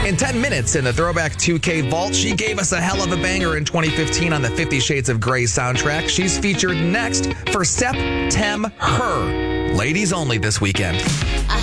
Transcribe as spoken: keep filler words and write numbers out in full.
In ten minutes in the Throwback two K Vault, she gave us a hell of a banger in twenty fifteen on the Fifty Shades of Grey soundtrack. She's featured next for Step Tem Her. Ladies only this weekend.